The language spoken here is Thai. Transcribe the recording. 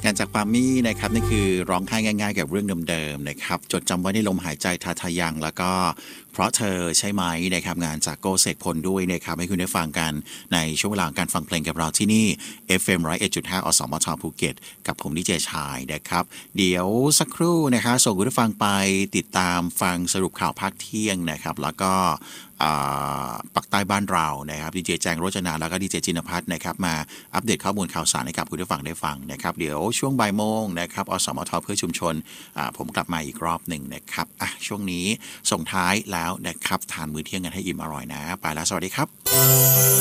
การจากปามี่นะครับนี่คือร้องไห้ง่ายๆกับเรื่องเดิมๆนะครับจดจำไว้ในลมหายใจทายังแล้วก็เพราะเธอใช่ไหมนะครับงานจากโกเสกพลด้วยนะครับให้คุณได้ฟังกันในช่วงเวลาการฟังเพลงกับเราที่นี่ FM 101.5 อสมทภูเก็ตกับผมดีเจชายนะครับเดี๋ยวสักครู่นะคะส่งคุณผู้ฟังไปติดตามฟังสรุปข่าวภาคเที่ยงนะครับแล้วก็ปักใต้บ้านเรานะครับดีเจแจงโรจนาแล้วก็ดีเจจินภัทรนะครับมาอัปเดตข้อมูลข่าวสารให้กับคุณผู้ฟังได้ฟังนะครับเดี๋ยวช่วงบ่ายโมงนะครับอสมทเพื่อชุมชนผมกลับมาอีกรอบหนึ่งนะครับช่วงนี้ส่งท้ายแล้วนะครับทานมื้อเที่ยงกันให้อิ่มอร่อยนะไปแล้วสวัสดีครับ